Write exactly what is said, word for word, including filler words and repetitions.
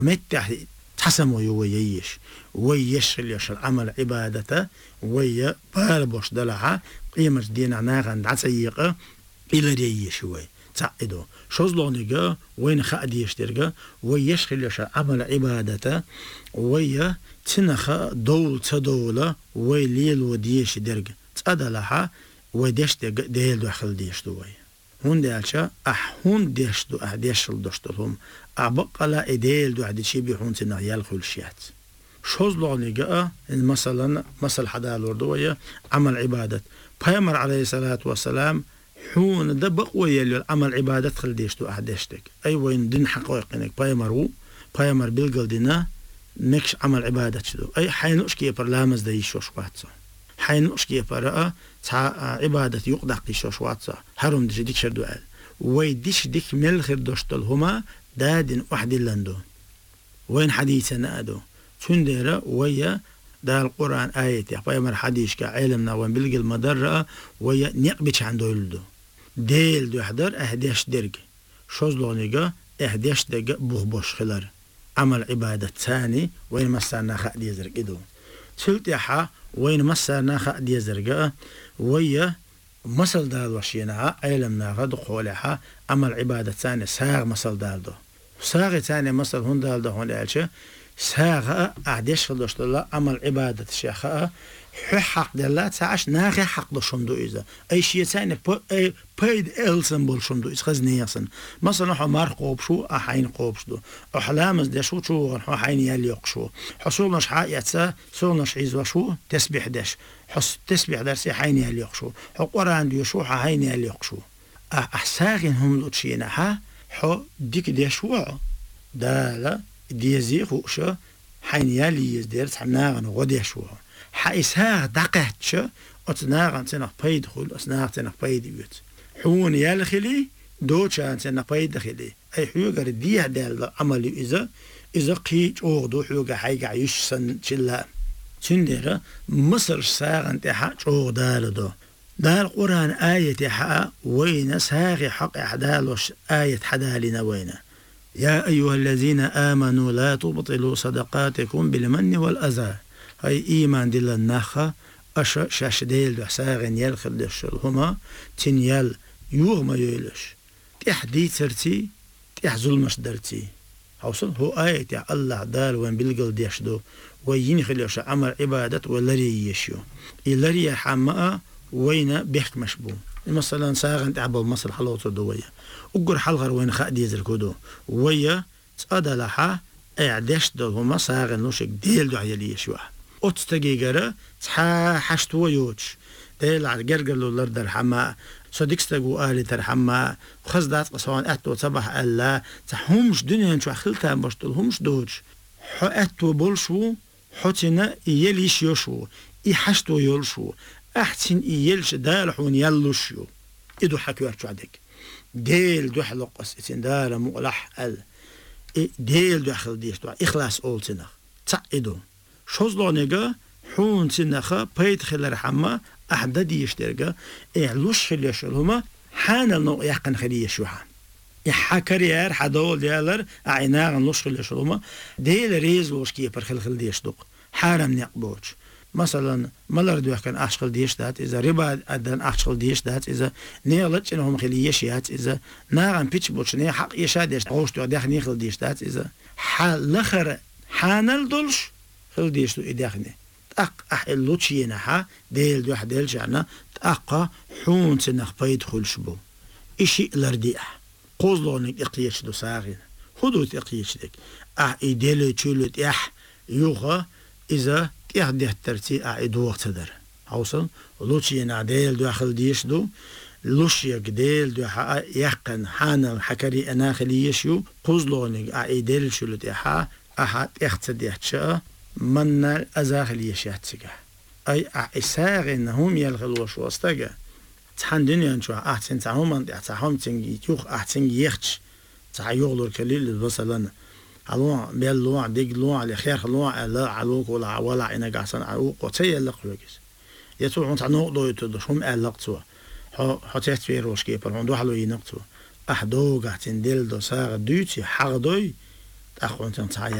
متى تحسمو يويش ويش اليش العمل عبادته ويا بالبوش دلعة قيمة دينا ناغن عسيقة إلى ريش شوي تعيدو شوزلونيجا وين خاد يشترجا ويش اليش عمل عبادته ويا تنخ دول تدولة ويليل وديش درجة تأدلها وديش ديل دخل ديش دوي هون دالشا أح هون ديش دو أح ديش الدشتلهم أبقى لا إديل دو عدي شي بيحون تنا يالخل شيات شوز لوني جاء مثلا مثل حدا الوردوية عمل عبادة بيامر عليه الصلاة والسلام حون دبق ويلي العمل عبادة خل ديش دو أح ديشتك أي وين دين حقائقينك بيامرو بيامر بيلقل دينا مكش عمل عبادة شدو أي حينوش كي برلامز دا يشوش واتسا حينوش كي برأى عبادة يقدق يشوش واتسا هرم دي ديك شردو قال ويديش ديك ملخر دوشتل هما دادن واحد اللندو وين حديثنا أدو تندر ويا دا القرآن آية يا حديث كعلمنا وين بلقي المدرة ويا نقبش عن دولدو ديل دو حضر أهديش درج شوز لونيجا أهديش درج بوخبوش خلار عمل عبادة ثاني وين مسرنا خد يزرق إدو سلتها وين مسرنا خد يزرق ويا مسل دال وشينها علمنا غد قولها عمل عبادة ثاني ساغ مسل دال دو ساغ ثاني مسل هون دال دو هون الشيء ساغ أعديش خدوش الله عمل عبادة الشيخة حق دلله تعش ناخي حق دو شمدو إذا أي شيء ثاني أي بيد إلسن بول شمدو إذا خزني يصن مثلا حمار قوب شو أحين قوب شو أحلامز ده شو شو أحين يليق شو حصولناش حقيقة سولناش عيزوا شو تسبيح دش حس تسبيح درسي حين يليق شو حقران ديو شو حين يليق شو أحساغين هم لو تشينا ها حو ديك دي شو دا لا ديزي خوشة حين يلي يزدير حناغن غدي شو حيساغ دقهتش أتناغن تنق بيد خل أتناغ تنق بيد بيوت حون يالخلي دوشان تنق بيد خلي أي حيوغر ديه دال عملي إذا إذا قيت أوغدو حيوغا حيقع يشسن شلا تندر مصر ساغن تحا أوغ دال دو دال قرآن آية تحا وين ساغي حق أحدالوش آية حدالنا وين يا أيها الذين آمنوا لا تبطلوا صدقاتكم بالمن والأذى هاي إيمان دل النخا أش شاش ديل دو ساغن يلخل دشل هما تنيال يوغما يلش تحدي ترتي تحزل مش درتي حوصل هو آية يا الله دال وين بلقل ديشدو وين خليش عمل عبادة ولري يشيو إلري حماء وين بيحك مشبو مثلا ساغن تعبوا مصر حلوة دوية أقر حلغر وين خاد يزركودو ويا تصدى لها اعدش دو هما ساغن نوشك ديل دو عيالي يشوه أتستجيجرة تحا حشتو يوتش ديل على جرجلو لردر حما صديقستجو آلي ترحما خزدات قصوان أتو صباح ألا تحومش دنيا نشو أخلتها بشتل همش دوتش حو أتو بولشو حوتنا يليش يشو إحشتو يلشو أحسن يلش دالحون يلشو إدو حكيو أرشو عدك ديل دو حلقس إتن دال مقلح ال ديل دو حل ديش دو إخلاص أول سنخ تعيدو شوزلونيجا حون سنخا بيت خلال حما أحدا ديش درجا إعلوش خليش هما حان النوع يحقن خليش وحا يحكريار حدول ديالر أعناغن لوش خليش هما ديل ريز وش كيبر خل خل ديش دوق حارم نقبوش مثلا ملر دو كان أشغل ديش دات إذا ربا أدن أشغل ديش دات إذا نيلت إنهم خليش يات إذا ناغن بيتش بوش نيا حق يشادش عوش تو داخل نيخل ديش دات إذا حال لخر حانل دولش خل ديش تو إداخني تأق أحلوتشينا ها ديل دو حديل جانا تأقى حون سنخ بيد خلش بو إشي لرديح قوزلونك إقيش دو ساغين خدوت إقيش ديك أح إديلو تشولوت إح يوغا إذا يهديه ترتي أعيد وقت در حوصل لوشي نعديل دو أخل ديش دو لوشي قديل دو يحقن حانا حكري أنا خليش يو قوزلونك أعيديل شلوت إحا أحد اختديه تشاء من الأزاخل يشياتسك أي أعساغ هم يلغلوش وستجا تحن دنيا نشوف أحسن تعهم أنت تعهم تنجي يوخ أحسن يختش تعيغلو الكليل مثلا علوع بيلوع ديجلوع لخير لوع لا علوك ولا ولا إنا جالسين علوك وتسيء اللقلوجس يتوه أنت عنقدو يتدوش هم اللقطوا حتى تفيروش كيبر عندو حلو ينقطوا أحدو قاعدين ديل دو ساغ دوتي حردوي أخوان تنصايا